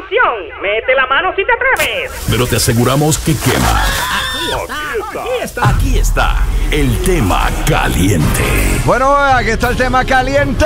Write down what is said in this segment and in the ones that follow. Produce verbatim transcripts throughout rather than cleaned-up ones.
información. Mete la mano si te atreves. Pero te aseguramos que quema. Aquí está, Aquí está. Aquí está el tema caliente. Bueno, aquí está el tema caliente.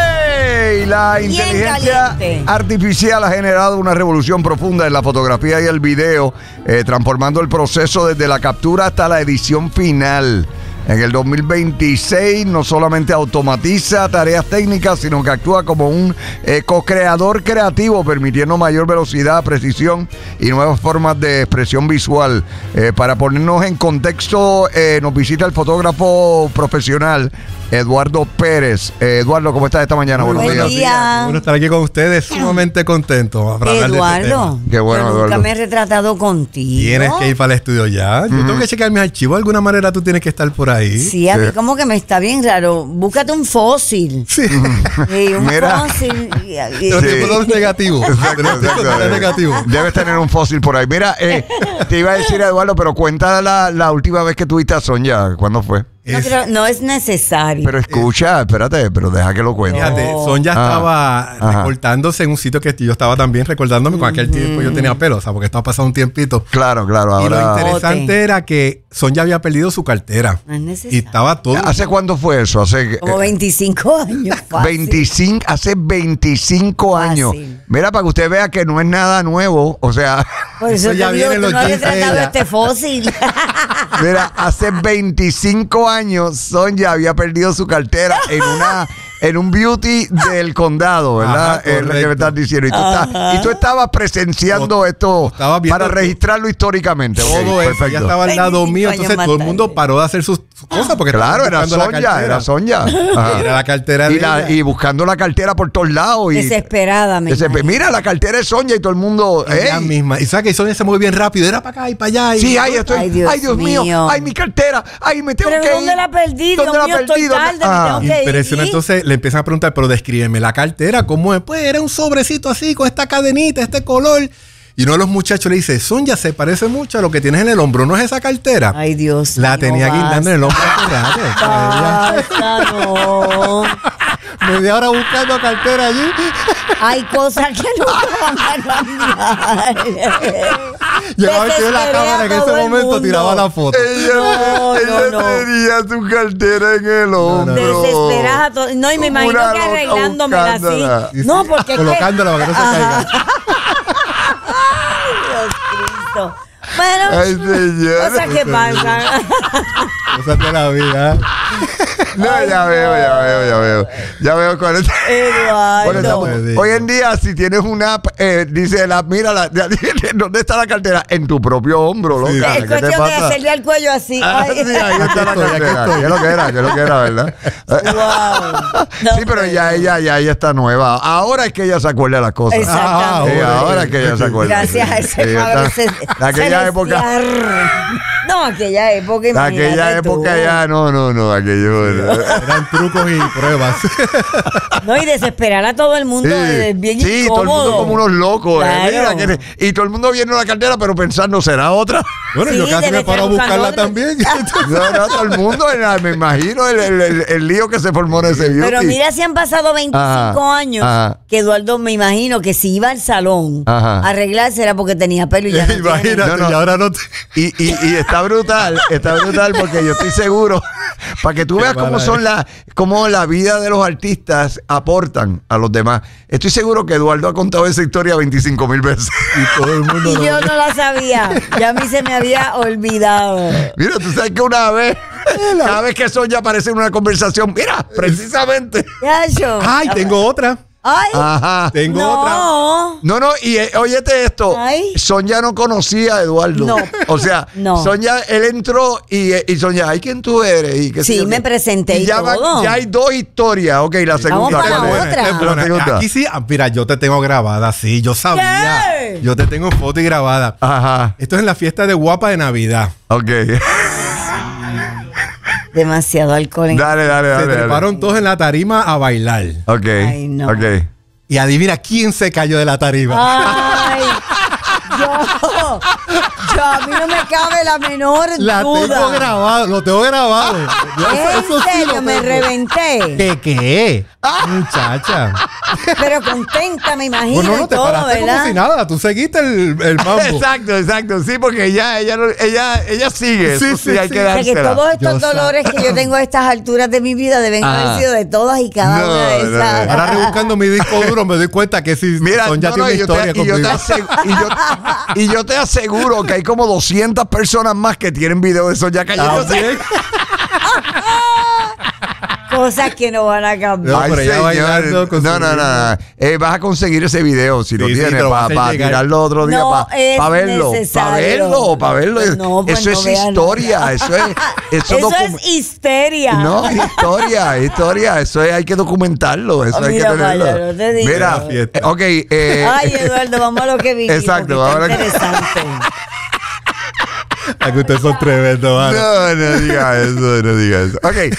Y la Bien inteligencia caliente. artificial ha generado una revolución profunda en la fotografía y el video, eh, transformando el proceso desde la captura hasta la edición final. En el dos mil veintiséis no solamente automatiza tareas técnicas, sino que actúa como un eh, co-creador creativo, permitiendo mayor velocidad, precisión y nuevas formas de expresión visual. Eh, para ponernos en contexto, eh, nos visita el fotógrafo profesional Eduardo Pérez. Eh, Eduardo, ¿cómo estás esta mañana? Buen Buenos días. día. Bueno, estar aquí con ustedes, sumamente contento. para hablar de este Eduardo, tema. Qué bueno, yo nunca Eduardo. me he retratado contigo. Tienes que ir para el estudio ya. Yo tengo que checar mis archivos. De alguna manera tú tienes que estar por ahí. Sí, a mí Sí. como que me está bien raro. Búscate un fósil. Sí. Sí, un Mira. fósil. Y- y- Los Sí. tipos negativos. Exacto, Los tipos exacto. negativos. Debes tener un fósil por ahí. Mira, eh, te iba a decir, Eduardo, pero cuenta la, la última vez que tuviste a Sonia. ¿Cuándo fue? No, Es- creo- no es necesario. Pero escucha, espérate, pero deja que lo cuente. Fíjate, No. Sonia Ah, estaba ajá. recortándose en un sitio que yo estaba también recordándome. Con aquel tiempo yo tenía pelo, o sea, porque esto ha pasado un tiempito. Claro, claro. Y lo Ahora, interesante Bote. era que Sonia había perdido su cartera. No es Y necesario. estaba todo. ¿hace cuándo fue eso? Hace Como eh, veinticinco años. fácil. veinticinco, hace veinticinco años. Fácil. Mira, para que usted vea que no es nada nuevo. O sea, Por eso Eso ya te digo, viene en tú los no has jeans de retratado ella. este fósil. mira, hace veinticinco años Sonia había perdido su cartera en una en un beauty del condado, ¿verdad? Ajá, Es lo que me correcto. estás diciendo. Y tú, estás- y tú estabas presenciando esto Estaba viendo para todo. registrarlo históricamente. Ok, Todo eso, perfecto. ya estaba al lado veinticinco mío, años entonces más todo el tarde. mundo paró de hacer sus, sus cosas porque Claro, estaban era buscando la Sonia, cartera. era Sonia. Ajá. Era la cartera de Y, la- ella. y buscando la cartera por todos lados. Y, Desesperada, me Desesper- imagino. Mira, la cartera es Sonia y todo el mundo. Ella ¡ey! misma. Y sabes que Sonia se mueve bien rápido, era para acá y para allá. Y Sí, ay, estoy, ay, Ay, Dios, Dios mío. mío. ay, mi cartera, ay, me tengo Pero que ¿dónde ir. la perdí? ¿Dónde Dios la mío, estoy perdí? ¿Dónde- tarde, me Ah. tengo que ir. Impresionante. Entonces le empiezan a preguntar, pero descríbeme la cartera, ¿cómo es? Pues era un sobrecito así, con esta cadenita, este color. Y uno de los muchachos le dice, Sonia, se parece mucho a lo que tienes en el hombro, ¿no es esa cartera? Ay, Dios La mío, tenía guindando en el hombro hace rato. Basta, no. Media hora buscando cartera allí. Hay cosas que no van a cambiar. Llegaba el tío de la Desesperé cámara a en ese todo el momento, mundo. tiraba la foto. Ella, No, ella no, no. tenía su cartera en el hombro. Desesperada. a to- No, y me imagino Una que loca arreglándomela buscándola. así. No, porque es que- Colocándola para que no se caiga. Dios Cristo. Bueno, Ay, señor. cosas que pasan. Cosas de la vida. No, ya veo, ya veo, ya veo. Ya veo cuál es. Bueno, Eduardo. estamos- hoy en día, si tienes una app, eh, dice el app, mira, ¿dónde está la cartera? En tu propio hombro, loca. Sí. Es ¿Qué te cuestión de pasa? hacerle al cuello así. Ah, Ay. sí, ahí está la Aquí estoy, aquí cartera. estoy. ¿Qué es lo que era? ¿Qué es lo que era, verdad? Wow. No, Sí, pero ya ella, ya ella está nueva. Ahora es que ella se acuerda de las cosas. Exactamente. Sí, ahora es que ella se acuerda. Gracias a ese Sí, padre está- ce- de aquella época. celestial. No, aquella época, De imagínate aquella tú. época ya, no, no, no, aquello. Eran trucos y pruebas. No, y desesperar a todo el mundo es bien sí, todo el incómodo. mundo como unos locos. eh, Claro. mira, que- y todo el mundo viendo la cartera, pero pensando, ¿será otra? Bueno, Sí, yo casi debe me paro a estar buscarla buscando también. No, no, todo el mundo, eh, me imagino el, el- el- el lío que se formó en ese beauty. Pero mira si han pasado veinticinco Ajá, años ajá. que Eduardo, me imagino que si iba al salón Ajá. a arreglarse era porque tenía pelo y ya no tiene. Imagínate, No, no. y ahora no te... Y, y, y está brutal, está brutal porque yo estoy seguro, para que tú Qué veas cómo mala son es. la, cómo la vida de los artistas aportan a los demás. Estoy seguro que Eduardo ha contado esa historia veinticinco mil veces. Y todo el mundo Y lo- yo no la sabía. Ya a mí se me había olvidado. Mira, tú sabes que una vez, cada vez que Sonia aparece en una conversación, mira, precisamente. Ya yo. Ay, tengo otra. Ay. Ajá. Tengo otra. No. No, no, y eh, óyete esto. Ay. Sonia no conocía a Eduardo. No. O sea, No. Sonia, él entró y, eh, y Sonia, ay, ¿quién tú eres? Y qué sé Sí, yo me qué. presenté y ya va- todo. ya hay dos historias. Ok, la segunda. para ¿cuál es? otra. Esta es buena. La segunda. Aquí sí, ah, mira, yo te tengo grabada, sí, yo sabía. ¿Qué? Yo te tengo foto y grabada. Ajá. Esto es en la fiesta de Guapa de Navidad. Ok. Demasiado alcohol en Dale, dale, Se dale. dale. treparon todos en la tarima a bailar. Ok. Ay, no. Ok. Y adivina quién se cayó de la tarima. Ay, yo, yo, a mí no me cabe la menor La duda. tengo grabado, lo tengo grabado. Yo- ¿En eso sí serio? lo Me tengo. reventé. ¿Qué qué? Muchacha. Pero contenta, me imagino. Bueno, no te todo, paraste ¿verdad? como si nada. Tú seguiste el, el mambo. Exacto, exacto. Sí, porque ella, ella, no- ella, ella sigue. Sí, Eso sí, sí, hay sí. que O sea, que dársela. todos estos Yo dolores que yo tengo a estas alturas de mi vida deben Ah. haber sido de todas y cada No, una de no, esas. no. Ahora rebuscando mi disco duro me doy cuenta que sí, Mira, Son ya no, no, tiene y, yo una te, historia y, yo te conmigo. asegu- y, yo, y yo te aseguro que hay como doscientas personas más que tienen videos de Sonia cayéndose. También. Cosas que no van a cambiar. No, Ay, pero ella señor. bailando con no, su no, no, ritmo. no. Eh, vas a conseguir ese video si lo Sí, sí, tienes te lo para vas a hacer llegar. tirarlo otro día, No para es verlo. Para necesario. verlo, para verlo. No, pues eso no es veas historia. nada. Eso es. Eso, Eso docu- es histeria. No, es historia, es historia. Eso es, hay que documentarlo. Eso Oh, hay que mira, tenerlo. vaya, no te digo. Mira, La fiesta. eh, ok. eh, Ay, Eduardo, vamos a lo que vinimos. Exacto, que está ahora que- interesante. Ay, que ustedes son tremendos, mano. No, no diga eso, no diga eso. Ok,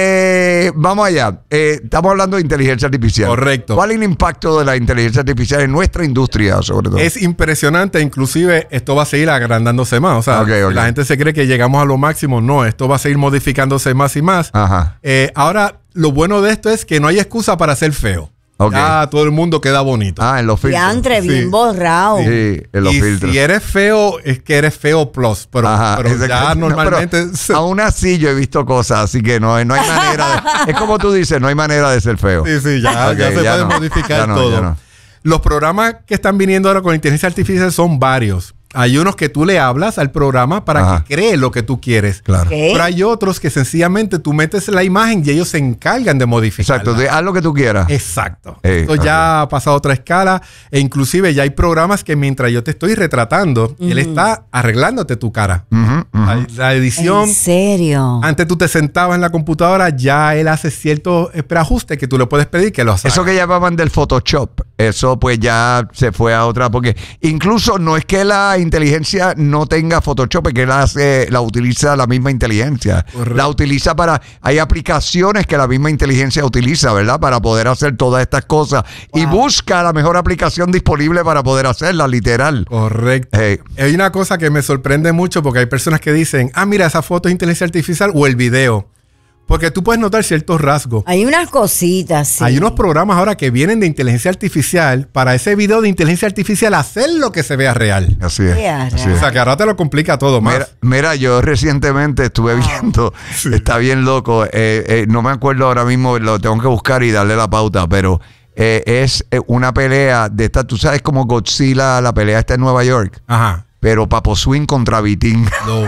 eh, vamos allá. Eh, estamos hablando de inteligencia artificial. Correcto. ¿Cuál es el impacto de la inteligencia artificial en nuestra industria, sobre todo? Es impresionante, inclusive esto va a seguir agrandándose más. O sea, Ok, ok. la gente se cree que llegamos a lo máximo. No, esto va a seguir modificándose más y más. Ajá. Eh, ahora, lo bueno de esto es que no hay excusa para ser feo. Ok. Ya todo el mundo queda bonito. Ah, en los filtros. Diantre, bien Sí. borrado. Sí, en los y filtros. si eres feo, es que eres feo plus. Pero, Ajá, pero exacto. ya No, normalmente... pero se- aún así yo he visto cosas, así que no, no hay manera de, es como tú dices, no hay manera de ser feo. Sí, sí, ya, Ok, ya se ya puede no, modificar ya no, todo. ya no. Los programas que están viniendo ahora con inteligencia artificial son varios. Hay unos que tú le hablas al programa para Ajá. que cree lo que tú quieres. Claro. Ok. Pero hay otros que sencillamente tú metes la imagen y ellos se encargan de modificarla. Exacto, de- haz lo que tú quieras. Exacto. Eh, Esto ya ha pasado a otra escala e inclusive ya hay programas que mientras yo te estoy retratando, él está arreglándote tu cara. Ujú, ujú. La, la edición, ¿En serio? antes tú te sentabas en la computadora, ya él hace ciertos eh, preajustes que tú le puedes pedir que los haga. Eso que llamaban del Photoshop, eso pues ya se fue a otra, porque incluso no es que la inteligencia no tenga Photoshop, es que la hace, la utiliza la misma inteligencia. Correcto. La utiliza para, hay aplicaciones que la misma inteligencia utiliza, ¿verdad? Para poder hacer todas estas cosas. Y busca la mejor aplicación disponible para poder hacerla, literal. Correcto. Hey. Hay una cosa que me sorprende mucho porque hay personas que dicen, ah, mira, esa foto es inteligencia artificial o el video. Porque tú puedes notar ciertos rasgos. Hay unas cositas, sí. Hay unos programas ahora que vienen de inteligencia artificial para ese video de inteligencia artificial hacer lo que se vea real. Así es. Qué Así arra. O es. sea, que ahora te lo complica todo más. Mira, mira, yo recientemente estuve viendo, está bien loco, eh, eh, no me acuerdo ahora mismo, lo tengo que buscar y darle la pauta, pero eh, es eh, una pelea de esta, tú sabes como Godzilla, la pelea está en Nueva York, Ajá. pero Papo Swing contra Vitín. Lo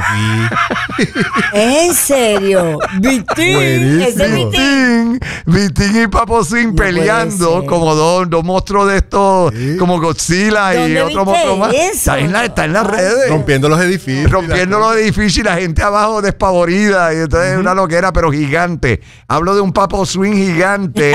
vi. ¿En serio? Vitín. Buenísimo. Ese Vitín. Vitín, Vitín y Papo Swing No puede peleando ser. como dos, dos monstruos de estos, Sí. como Godzilla y ¿Dónde otro viste monstruo más. eso? Está en, la, está en las Ay. redes. Rompiendo los edificios. Rompiendo los edificios y la gente abajo despavorida. Y entonces es una loquera, pero gigante. Hablo de un Papo Swing gigante.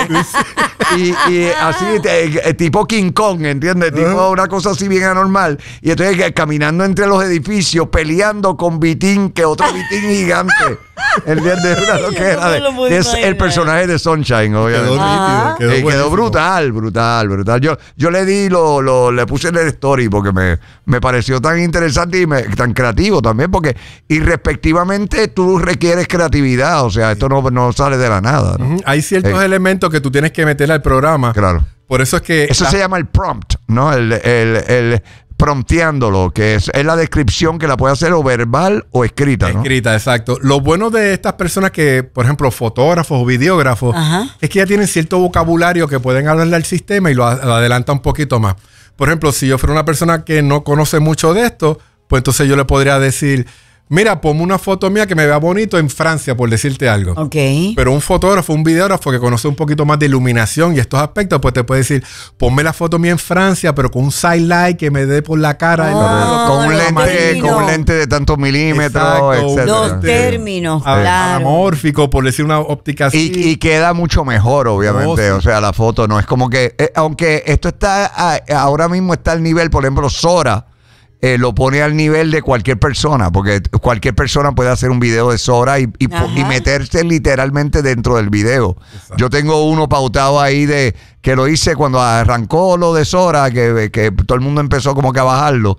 y, y así, te- tipo King Kong, ¿entiendes? Tipo una cosa así bien anormal. Y entonces que- caminando entre los edificios, peleando con Vitín, que otro Vitín gigante. ¿Entiendes? Una loquera. me de- lo puedo de- es imaginar. el personaje de Sunshine, Quedó obviamente. nítido. Ajá. Quedó, Eh, quedó buenísimo. brutal, brutal, brutal. Yo, yo le di, lo, lo- le puse en el story porque me, me pareció tan interesante y me- tan creativo también, porque irrespectivamente tú requieres creatividad, o sea, esto no, no sale de la nada, ¿no? Ujú. Hay ciertos Eh. elementos que tú tienes que meterle al programa. Claro. Por eso es que... Eso la- se llama el prompt, ¿no? El, el, el prompteándolo, que es, es la descripción que la puede hacer o verbal o escrita, ¿no? Escrita, exacto. Lo bueno de estas personas que, por ejemplo, fotógrafos o videógrafos, Ajá. es que ya tienen cierto vocabulario que pueden hablarle al sistema y lo, a- lo adelanta un poquito más. Por ejemplo, si yo fuera una persona que no conoce mucho de esto, pues entonces yo le podría decir, mira, ponme una foto mía que me vea bonito en Francia, por decirte algo. Ok. Pero un fotógrafo, un videógrafo que conoce un poquito más de iluminación y estos aspectos, pues te puede decir, ponme la foto mía en Francia, pero con un sidelight que me dé por la cara. y no- Ah, con, un los lente, términos. con un lente de tantos milímetros, Exacto. etcétera. Los Sí. términos, a- claro. Anamórfico, por decir una óptica así. Y, y queda mucho mejor, obviamente. Oh, sí. O sea, la foto no es como que. eh, aunque esto está. a- ahora mismo está al nivel, por ejemplo, Sora. eh, lo pone al nivel de cualquier persona, porque cualquier persona puede hacer un video de Sora y, y, Ajá. y meterse literalmente dentro del video. Yo tengo uno pautado ahí de que lo hice cuando arrancó lo de Sora, que, que todo el mundo empezó como que a bajarlo.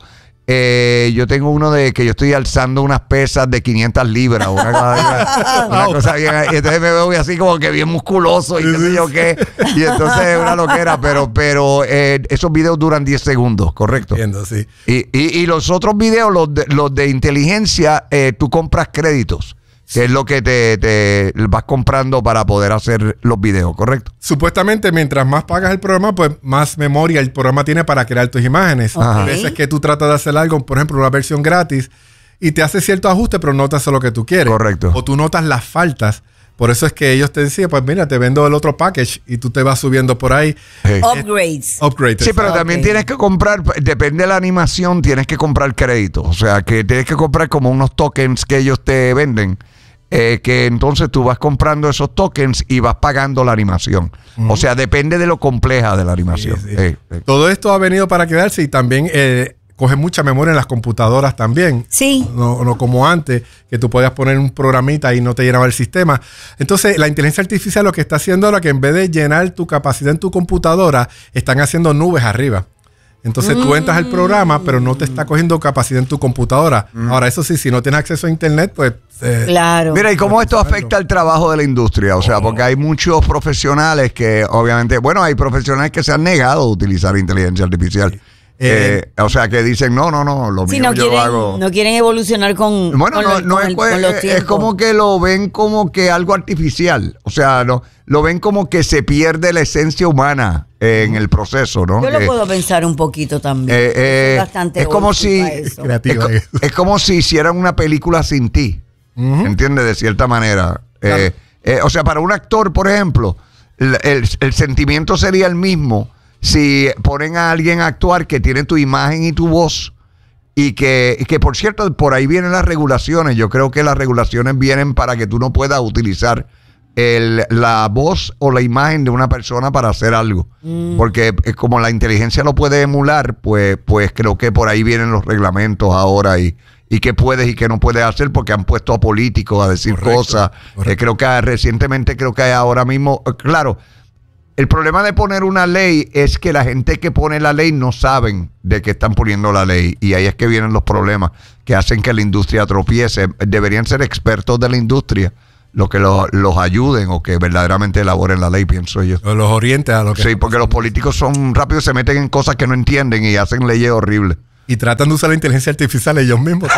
Eh, yo tengo uno de que yo estoy alzando unas pesas de quinientas libras, una, cosa, una cosa bien, y entonces me veo así como que bien musculoso y qué sé yo qué, y entonces es una loquera, pero, pero eh, esos videos duran diez segundos, ¿correcto? Entiendo, sí. Y, y, y los otros videos, los de, los de inteligencia, eh, tú compras créditos. Que es lo que te, te vas comprando para poder hacer los videos, ¿correcto? Supuestamente, mientras más pagas el programa, pues más memoria el programa tiene para crear tus imágenes. Ajá. A veces que tú tratas de hacer algo, por ejemplo, una versión gratis, y te hace cierto ajuste, pero no te hace lo que tú quieres. Correcto. O tú notas las faltas. Por eso es que ellos te decían, pues mira, te vendo el otro package y tú te vas subiendo por ahí. Sí. Upgrades. Upgrade. Sí, pero Ok. también tienes que comprar, depende de la animación, tienes que comprar créditos. O sea, que tienes que comprar como unos tokens que ellos te venden. Eh, que entonces tú vas comprando esos tokens y vas pagando la animación. Uh-huh. O sea, depende de lo compleja de la animación. Sí, sí. Eh, eh. Todo esto ha venido para quedarse y también eh, coge mucha memoria en las computadoras también. Sí. No, no como antes, que tú podías poner un programita y no te llenaba el sistema. Entonces, la inteligencia artificial lo que está haciendo ahora, que en vez de llenar tu capacidad en tu computadora, están haciendo nubes arriba. Entonces, mm. tú entras al programa, pero no te está cogiendo capacidad en tu computadora. Mm. Ahora, eso sí, si no tienes acceso a internet, pues... Eh, claro. Mira, ¿y cómo esto afecta al trabajo de la industria? O sea, porque hay muchos profesionales que, obviamente, bueno, hay profesionales que se han negado a utilizar inteligencia artificial. Sí. Eh, eh, o sea, que dicen, no, no, no, lo sí, mío no yo quieren, lo hago. no quieren evolucionar con, bueno, con, no, los, no con es, el- pues, con los es tiempos. como que lo ven como que algo artificial. O sea, no, lo ven como que se pierde la esencia humana eh, en el proceso, ¿no? Yo lo Que- puedo pensar un poquito también. Eh, eh, Soy bastante es como old school si para eso. es, creativa. co- es como si hicieran una película sin ti, Ujú. ¿entiendes? De cierta manera. Claro. Eh, eh, o sea, para un actor, por ejemplo, el, el- el sentimiento sería el mismo si ponen a alguien a actuar que tiene tu imagen y tu voz. Y que, y que, por cierto, por ahí vienen las regulaciones. Yo creo que las regulaciones vienen para que tú no puedas utilizar el, la voz o la imagen de una persona para hacer algo. Mm. Porque eh, como la inteligencia lo puede emular, pues, pues creo que por ahí vienen los reglamentos ahora y, y qué puedes y qué no puedes hacer porque han puesto a políticos a decir Correcto, cosas. correcto. Eh, creo que ah, recientemente, creo que ahora mismo, eh, claro, el problema de poner una ley es que la gente que pone la ley no saben de qué están poniendo la ley. Y ahí es que vienen los problemas que hacen que la industria tropiece. Deberían ser expertos de la industria los que lo- los ayuden o que verdaderamente elaboren la ley, pienso yo. O los orientes a lo que... Sí, porque los políticos son rápidos, se meten en cosas que no entienden y hacen leyes horribles. Y tratan de usar la inteligencia artificial ellos mismos.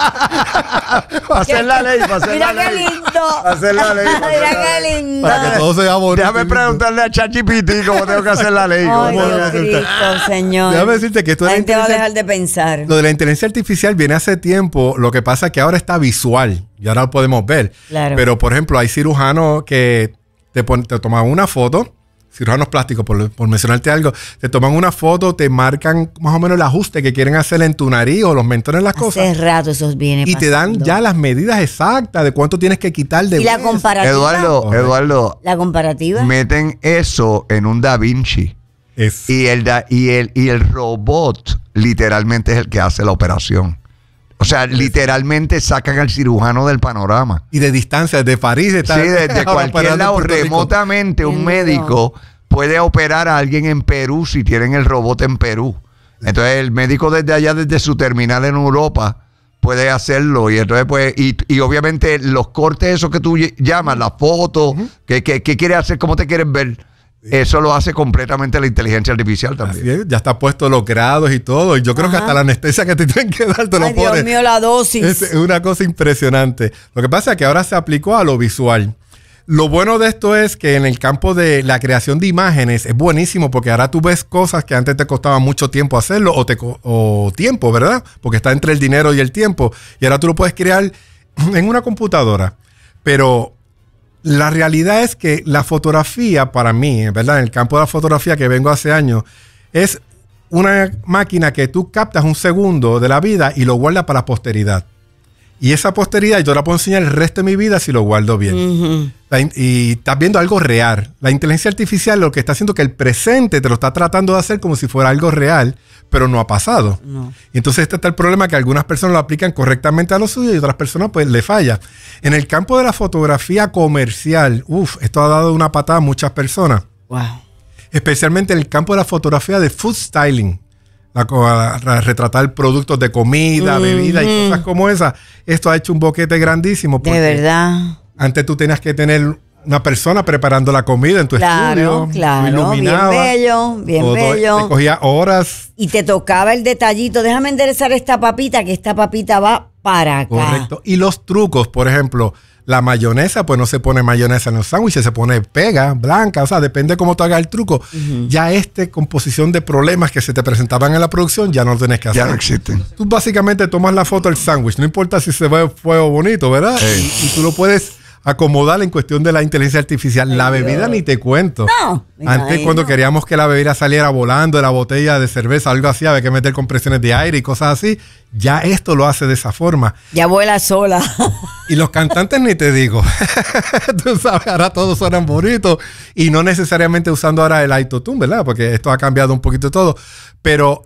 Para hacer la ley, para hacer Mira la qué ley. lindo. Hacer la ley, para Mira hacer la qué ley. lindo. Para que todo sea bonito. Déjame preguntarle a ChatGPT cómo tengo que hacer la ley. Ay, ¿Cómo tengo que Dios hacer- Cristo, Señor. Déjame decirte que esto de la la gente va a inteligencia- dejar de pensar. Lo de la inteligencia artificial viene hace tiempo. Lo que pasa es que ahora está visual y ahora lo podemos ver. Claro. Pero, por ejemplo, hay cirujanos que te, pon- te toman una foto, cirujanos plásticos, por, por mencionarte algo, te toman una foto, te marcan más o menos el ajuste que quieren hacer en tu nariz o los mentones, las Hace cosas. rato eso viene Y te dan pasando. ya las medidas exactas de cuánto tienes que quitar de Y la hueso. comparativa. Eduardo, Correcto. Eduardo, La comparativa. meten eso en un Da Vinci. Es- Y el, da- y, el, y el robot literalmente es el que hace la operación. O sea, literalmente sacan al cirujano del panorama. Y de distancia, de París, de Sí, desde cualquier lado, remotamente, un Qué médico puede operar a alguien en Perú si tienen el robot en Perú. Entonces, el médico desde allá, desde su terminal en Europa, puede hacerlo. Y entonces, pues, y, y obviamente los cortes, esos que tú ll- llamas, la foto, que, que, que quieres hacer, cómo te quieres ver, eso lo hace completamente la inteligencia artificial también. Así es, ya está puesto los grados y todo. Y yo creo que Ajá. hasta la anestesia que te tienen que dar te lo Ay, Dios pones. mío, la dosis. Es una cosa impresionante. Lo que pasa es que ahora se aplicó a lo visual. Lo bueno de esto es que en el campo de la creación de imágenes es buenísimo porque ahora tú ves cosas que antes te costaba mucho tiempo hacerlo o, te, co- o tiempo, ¿verdad? Porque está entre el dinero y el tiempo. Y ahora tú lo puedes crear en una computadora. Pero la realidad es que la fotografía, para mí, ¿verdad? En el campo de la fotografía que vengo hace años, es una máquina que tú captas un segundo de la vida y lo guardas para la posteridad. Y esa posteridad yo la puedo enseñar el resto de mi vida si lo guardo bien. Ujú. La in- y estás viendo algo real. La inteligencia artificial lo que está haciendo es que el presente te lo está tratando de hacer como si fuera algo real, pero no ha pasado. No. Y entonces este está el problema, que algunas personas lo aplican correctamente a lo suyo y otras personas pues le falla. En el campo de la fotografía comercial, uff, esto ha dado una patada a muchas personas. Wow. Especialmente en el campo de la fotografía de food styling. la, la, la, retratar productos de comida, mm-hmm. bebida y cosas como esas. Esto ha hecho un boquete grandísimo. De verdad. Antes tú tenías que tener una persona preparando la comida en tu claro, estudio. Claro, claro. Bien bello, bien todo, bello. Te cogía horas. Y te tocaba el detallito. Déjame enderezar esta papita, que esta papita va para acá. Correcto. Y los trucos, por ejemplo, la mayonesa, pues no se pone mayonesa en los sándwiches, se pone pega, blanca, o sea, depende cómo tú hagas el truco. Uh-huh. Ya este composición de problemas que se te presentaban en la producción, ya no lo tienes que hacer. Ya no existen. Tú básicamente tomas la foto del sándwich, no importa si se ve fuego bonito, ¿verdad? Hey. Y, y tú lo puedes acomodar en cuestión de la inteligencia artificial. Ay, la bebida Dios. Ni te cuento. No. Antes, cuando no. queríamos que la bebida saliera volando de la botella de cerveza, algo así, había que meter compresiones de aire y cosas así. Ya esto lo hace de esa forma. Ya vuela sola. Y los cantantes ni te digo. Tú sabes, ahora todos suenan bonitos. Y no necesariamente usando ahora el autotune, ¿verdad? Porque esto ha cambiado un poquito todo. Pero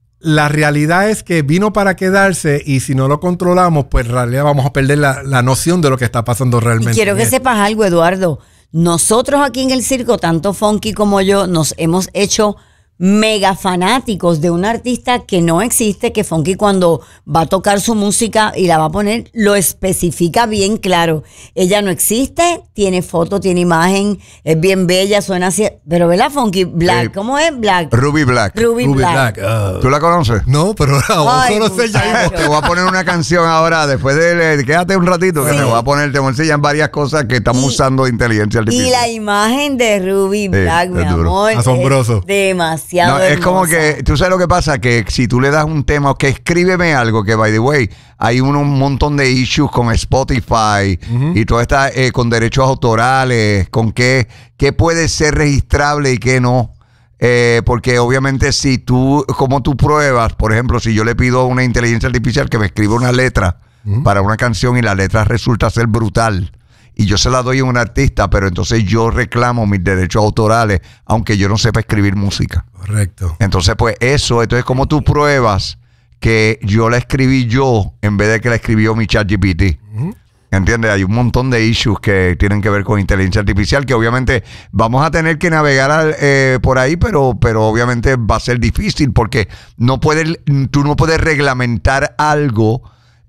la realidad es que vino para quedarse y si no lo controlamos, pues en realidad vamos a perder la, la noción de lo que está pasando realmente. Y quiero que sepas algo, Eduardo. Nosotros aquí en el circo, tanto Funky como yo, nos hemos hecho mega fanáticos de un artista que no existe, que Funky cuando va a tocar su música y la va a poner, lo especifica bien claro. Ella no existe, tiene foto, tiene imagen, es bien bella, suena así, pero ¿verdad, Funky? Black, eh, ¿cómo es? Black. Ruby Black. Ruby, Ruby Black. Black. Uh, ¿Tú la conoces? No, pero ahora no sé ya. Te voy a poner una canción ahora, después de, de quédate un ratito, que sí. te voy a poner, te voy a enseñar varias cosas que estamos y, usando de inteligencia artificial. Y la imagen de Ruby sí, Black, mi amor, asombroso. Es demasiado No, es hermosa. como que, tú sabes lo que pasa, que si tú le das un tema, que escríbeme algo, que by the way, hay un, un montón de issues con Spotify uh-huh. y todo está eh, con derechos autorales, con qué, qué puede ser registrable y qué no. Eh, porque obviamente si tú, como tú pruebas, por ejemplo, si yo le pido a una inteligencia artificial que me escriba una letra uh-huh. para una canción y la letra resulta ser brutal, y yo se la doy a un artista, pero entonces yo reclamo mis derechos autorales, aunque yo no sepa escribir música. Correcto. Entonces, pues eso, entonces como tú pruebas que yo la escribí yo en vez de que la escribió mi ChatGPT. Uh-huh. ¿Entiendes? Hay un montón de issues que tienen que ver con inteligencia artificial que obviamente vamos a tener que navegar eh, por ahí, pero, pero obviamente va a ser difícil porque no puedes, tú no puedes reglamentar algo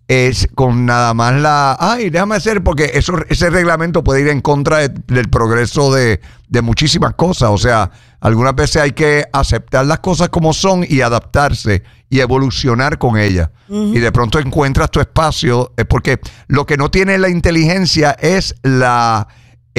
es con nada más la... Ay, déjame hacer, porque eso, ese reglamento puede ir en contra de, del progreso de, de muchísimas cosas. O sea, algunas veces hay que aceptar las cosas como son y adaptarse y evolucionar con ellas. Uh-huh. Y de pronto encuentras tu espacio, es porque lo que no tiene la inteligencia es la...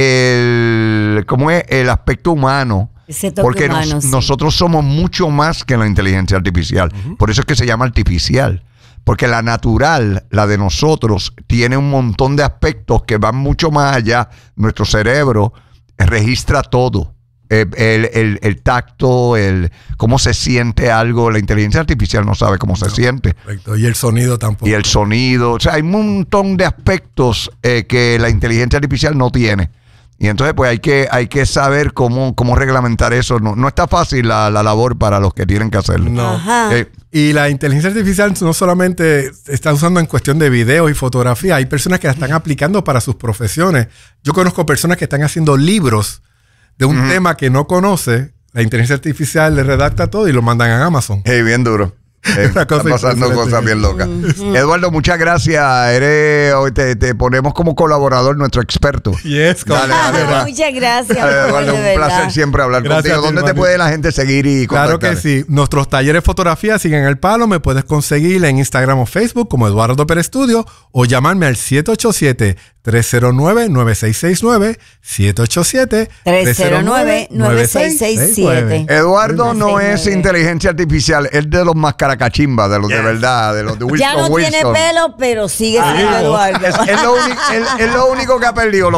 el ¿cómo es? El aspecto humano. Ese toque porque humano, nos, sí. nosotros somos mucho más que la inteligencia artificial. Uh-huh. Por eso es que se llama artificial. Porque la natural, la de nosotros, tiene un montón de aspectos que van mucho más allá. Nuestro cerebro registra todo. El, el, el, el tacto, el cómo se siente algo. La inteligencia artificial no sabe cómo se no, siente. Correcto. Y el sonido tampoco. Y el sonido. O sea, hay un montón de aspectos eh, que la inteligencia artificial no tiene. Y entonces pues hay que, hay que saber cómo, cómo reglamentar eso. No, no está fácil la, la labor para los que tienen que hacerlo. No. Ajá. Eh, y la inteligencia artificial no solamente está usando en cuestión de video y fotografía, hay personas que la están aplicando para sus profesiones. Yo conozco personas que están haciendo libros de un uh-huh. tema que no conoce. La inteligencia artificial le redacta todo y lo mandan a Amazon. Hey, bien duro. Eh, están pasando cosas bien locas. Uh-huh. Eduardo, muchas gracias. Eres, hoy te, te ponemos como colaborador, nuestro experto. Yes, dale, dale, dale. Muchas gracias. Dale, Eduardo, un placer siempre hablar gracias contigo. ¿Dónde te puede la gente seguir y contactar? Claro que sí. Nuestros talleres de fotografía siguen el palo. Me puedes conseguir en Instagram o Facebook como Eduardo Pérez Studio o llamarme al siete ocho siete, tres cero nueve, nueve seis seis nueve, siete ocho siete, tres cero nueve, nueve seis seis siete. Eduardo no es inteligencia artificial, es de los más caracachimba, de los yes. de verdad, de los de Wilson Ya no Wilson. tiene pelo, pero sigue siendo ah, Eduardo. Es, es, lo único, es, es lo único que ha perdido.